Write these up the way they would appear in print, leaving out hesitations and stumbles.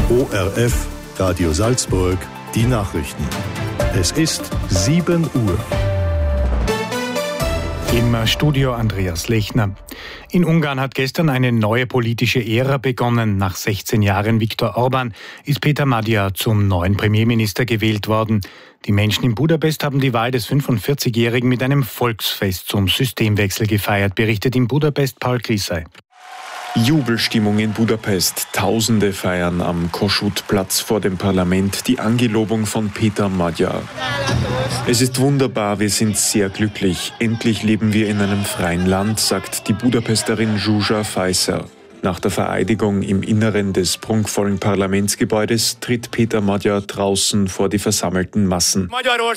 ORF Radio Salzburg, die Nachrichten. Es ist 7 Uhr. Im Studio Andreas Lechner. In Ungarn hat gestern eine neue politische Ära begonnen. Nach 16 Jahren Viktor Orbán ist Péter Magyar zum neuen Premierminister gewählt worden. Die Menschen in Budapest haben die Wahl des 45-Jährigen mit einem Volksfest zum Systemwechsel gefeiert, berichtet in Budapest Paul Krisay. Jubelstimmung in Budapest. Tausende feiern am Kossuth-Platz vor dem Parlament die Angelobung von Péter Magyar. Es ist wunderbar, wir sind sehr glücklich. Endlich leben wir in einem freien Land, sagt die Budapesterin Zsuzsa Fajszer. Nach der Vereidigung im Inneren des prunkvollen Parlamentsgebäudes tritt Péter Magyar draußen vor die versammelten Massen.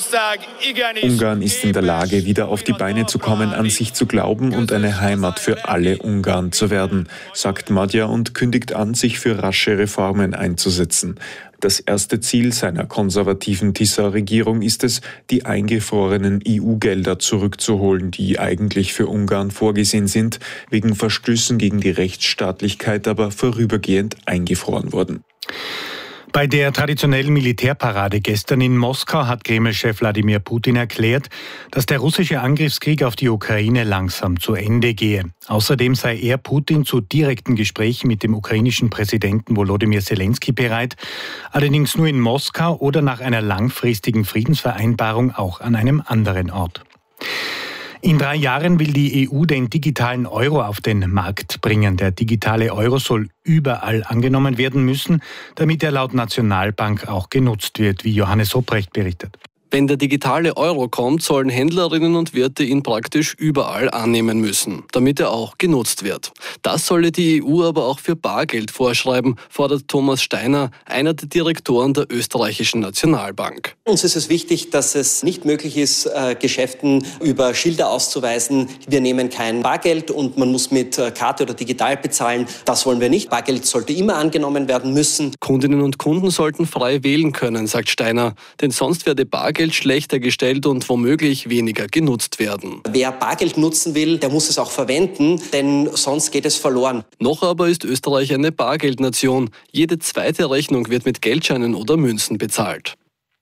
Ungarn ist in der Lage, wieder auf die Beine zu kommen, an sich zu glauben und eine Heimat für alle Ungarn zu werden, sagt Magyar und kündigt an, sich für rasche Reformen einzusetzen. Das erste Ziel seiner konservativen Tisza-Regierung ist es, die eingefrorenen EU-Gelder zurückzuholen, die eigentlich für Ungarn vorgesehen sind, wegen Verstößen gegen die Rechtsstaatlichkeit aber vorübergehend eingefroren wurden. Bei der traditionellen Militärparade gestern in Moskau hat Kreml-Chef Wladimir Putin erklärt, dass der russische Angriffskrieg auf die Ukraine langsam zu Ende gehe. Außerdem sei er, Putin, zu direkten Gesprächen mit dem ukrainischen Präsidenten Volodymyr Zelensky bereit, allerdings nur in Moskau oder nach einer langfristigen Friedensvereinbarung auch an einem anderen Ort. In 3 Jahren will die EU den digitalen Euro auf den Markt bringen. Der digitale Euro soll überall angenommen werden müssen, damit er laut Nationalbank auch genutzt wird, wie Johannes Hopprecht berichtet. Wenn der digitale Euro kommt, sollen Händlerinnen und Wirte ihn praktisch überall annehmen müssen, damit er auch genutzt wird. Das solle die EU aber auch für Bargeld vorschreiben, fordert Thomas Steiner, einer der Direktoren der österreichischen Nationalbank. Uns ist es wichtig, dass es nicht möglich ist, Geschäften über Schilder auszuweisen, wir nehmen kein Bargeld und man muss mit Karte oder digital bezahlen. Das wollen wir nicht. Bargeld sollte immer angenommen werden müssen. Kundinnen und Kunden sollten frei wählen können, sagt Steiner, denn sonst werde Bargeld schlechter gestellt und womöglich weniger genutzt werden. Wer Bargeld nutzen will, der muss es auch verwenden, denn sonst geht es verloren. Noch aber ist Österreich eine Bargeldnation. Jede zweite Rechnung wird mit Geldscheinen oder Münzen bezahlt.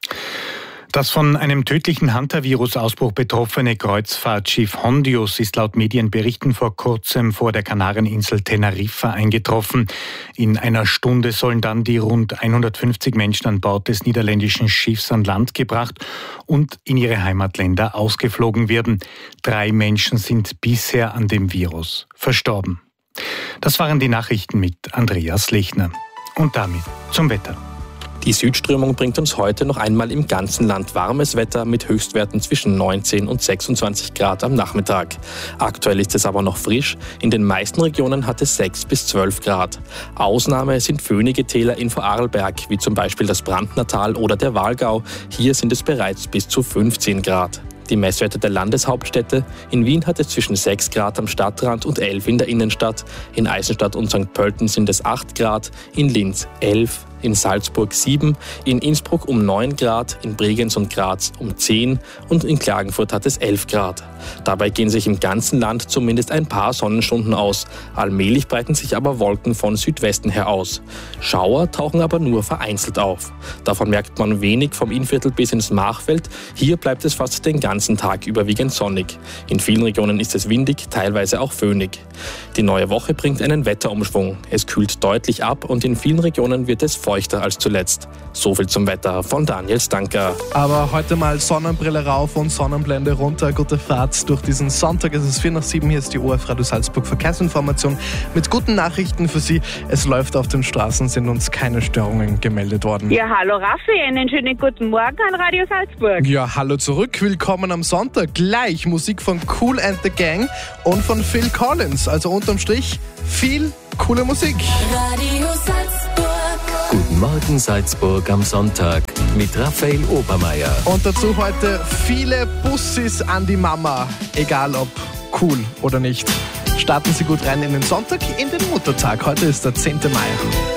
Das von einem tödlichen Hantavirus-Ausbruch betroffene Kreuzfahrtschiff Hondius ist laut Medienberichten vor kurzem vor der Kanareninsel Teneriffa eingetroffen. In einer Stunde sollen dann die rund 150 Menschen an Bord des niederländischen Schiffs an Land gebracht und in ihre Heimatländer ausgeflogen werden. 3 Menschen sind bisher an dem Virus verstorben. Das waren die Nachrichten mit Andreas Lechner. Und damit zum Wetter. Die Südströmung bringt uns heute noch einmal im ganzen Land warmes Wetter mit Höchstwerten zwischen 19 und 26 Grad am Nachmittag. Aktuell ist es aber noch frisch. In den meisten Regionen hat es 6 bis 12 Grad. Ausnahme sind föhnige Täler in Vorarlberg, wie zum Beispiel das Brandnertal oder der Walgau. Hier sind es bereits bis zu 15 Grad. Die Messwerte der Landeshauptstädte. In Wien hat es zwischen 6 Grad am Stadtrand und 11 in der Innenstadt. In Eisenstadt und St. Pölten sind es 8 Grad, in Linz 11, in Salzburg 7, in Innsbruck um 9 Grad, in Bregenz und Graz um 10 und in Klagenfurt hat es 11 Grad. Dabei gehen sich im ganzen Land zumindest ein paar Sonnenstunden aus. Allmählich breiten sich aber Wolken von Südwesten her aus. Schauer tauchen aber nur vereinzelt auf. Davon merkt man wenig vom Innviertel bis ins Machfeld. Hier bleibt es fast den ganzen Tag überwiegend sonnig. In vielen Regionen ist es windig, teilweise auch föhnig. Die neue Woche bringt einen Wetterumschwung. Es kühlt deutlich ab und in vielen Regionen wird es feuchter als zuletzt. So viel zum Wetter von Daniel Stanker. Aber heute mal Sonnenbrille rauf und Sonnenblende runter. Gute Fahrt durch diesen Sonntag. Es ist 6:45. Hier ist die ORF Radio Salzburg Verkehrsinformation mit guten Nachrichten für Sie. Es läuft auf den Straßen, sind uns keine Störungen gemeldet worden. Ja, hallo Raffi, einen schönen guten Morgen an Radio Salzburg. Ja, hallo zurück. Willkommen am Sonntag. Gleich Musik von Kool and the Gang und von Phil Collins. Also unterm Strich viel coole Musik. Radio Salzburg. Guten Morgen Salzburg am Sonntag mit Raphael Obermeier. Und dazu heute viele Bussis an die Mama, egal ob cool oder nicht. Starten Sie gut rein in den Sonntag, in den Muttertag. Heute ist der 10. Mai.